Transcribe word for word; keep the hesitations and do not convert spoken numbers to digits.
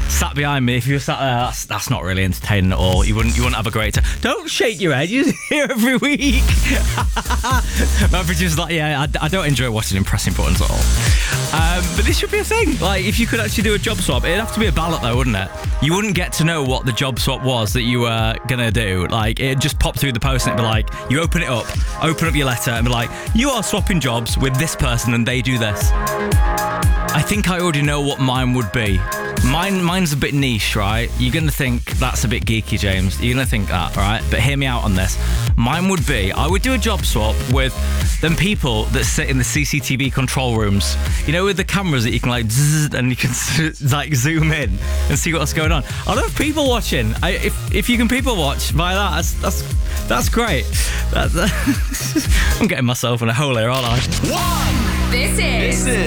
sat behind me, if you were sat there, that's, that's not really entertaining at all. You wouldn't you wouldn't have a great time. Don't shake your head. You're here every week. My producer's like, yeah, I, I don't enjoy watching him pressing buttons at all. Um, but this should be a thing. Like, if you could actually do a job swap, it'd have to be a ballot though, wouldn't it? You wouldn't get to know what the job swap was that you were gonna do. Like, it'd just pop through the post and it'd be like, you open it up, open up your letter and be like, you are swapping jobs with this person and they do this. I think I already know what mine would be. Mine, mine's a bit niche, right? You're going to think that's a bit geeky, James. You're going to think that, right? But hear me out on this. Mine would be, I would do a job swap with them people that sit in the C C T V control rooms. You know, with the cameras that you can like, zzz, and you can like zoom in and see what's going on. I love people watching. I, if if you can people watch via that, that's that's, that's great. That, that I'm getting myself in a hole here, aren't I? One. This is. This is.